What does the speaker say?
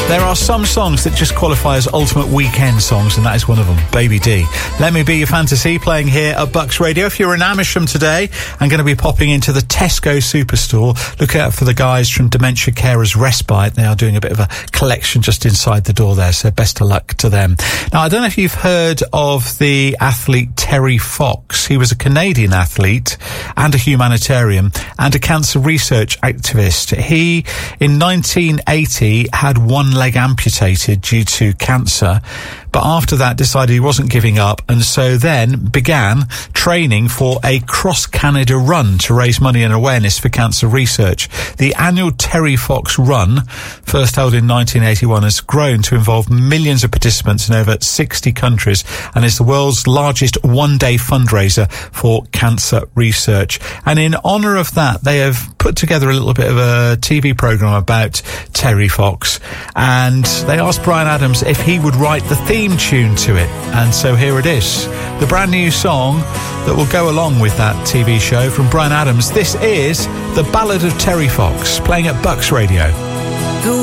There are some songs that just qualify as ultimate weekend songs, and that is one of them, Baby D. Let Me Be Your Fantasy, playing here at Bucks Radio. If you're in Amersham today, I'm going to be popping into the Tesco Superstore. Look out for the guys from Dementia Carers Respite. They are doing a bit of a collection just inside the door there, so best of luck to them. Now, I don't know if you've heard of the athlete Terry Fox. He was a Canadian athlete and a humanitarian and a cancer research activist. He, in 1980, had one leg amputated due to cancer, but after that decided he wasn't giving up, and so then began training for a cross-Canada run to raise money and awareness for cancer research. The annual Terry Fox Run, first held in 1981, has grown to involve millions of participants in over 60 countries and is the world's largest one-day fundraiser for cancer research. And in honour of that, they have put together a little bit of a TV programme about Terry Fox, and they asked Bryan Adams if he would write the theme tune to it, and so here it is, the brand new song that will go along with that TV show from Bryan Adams. This is The Ballad of Terry Fox, playing at Bucks Radio.